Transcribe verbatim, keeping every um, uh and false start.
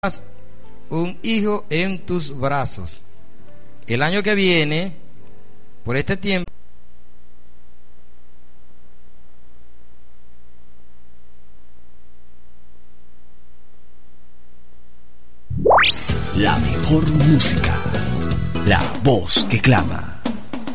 un hijo en tus brazos. El año que viene, por este tiempo, la mejor música, la voz que clama.